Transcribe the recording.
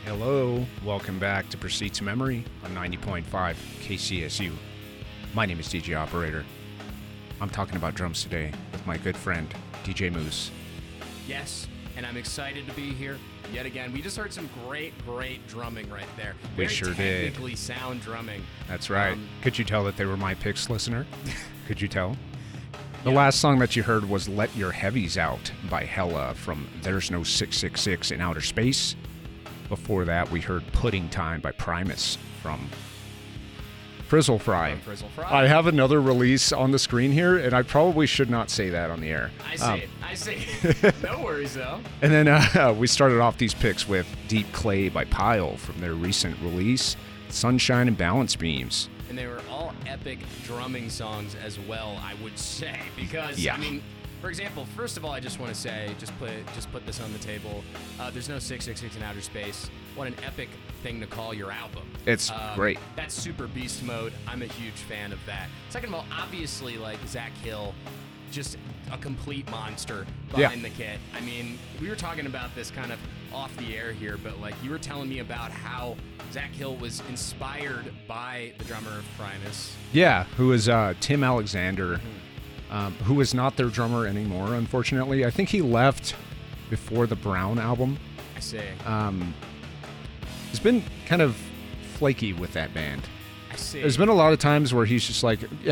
Hello, welcome back to Pursuits of Memory on 90.5 KCSU. My name is DJ Operator. I'm talking about drums today with my good friend, DJ Moose. Yes, and I'm excited to be here yet again. We just heard some great drumming right there. We Very sure did. technically sound drumming. That's right. Could you tell that they were my picks, listener? Could you tell? The Yeah. last song that you heard was Let Your Heavies Out by Hella from There's No 666 in Outer Space. Before that, we heard Pudding Time by Primus from Frizzle Fry. Frizzle Fry. I have another release on the screen here, and I probably should not say that on the air. I see. No worries, though. And then we started off these picks with Deep Clay by Pile from their recent release, Sunshine and Balance Beams. And they were all epic drumming songs as well, I would say. Because, Yeah. I mean, for example, first of all, I just want to say, just put this on the table. There's no 666 in Outer Space. What an epic thing to call your album. It's great. That's Super Beast Mode. I'm a huge fan of that. Second of all, obviously, like Zach Hill, just a complete monster behind the kit. I mean, we were talking about this kind of off the air here, but like you were telling me about how Zach Hill was inspired by the drummer of Primus. Yeah, who is Tim Alexander, who is not their drummer anymore, unfortunately. I think he left before the Brown album. I say. He's been kind of flaky with that band. I see. There's been a lot of times where he's just like,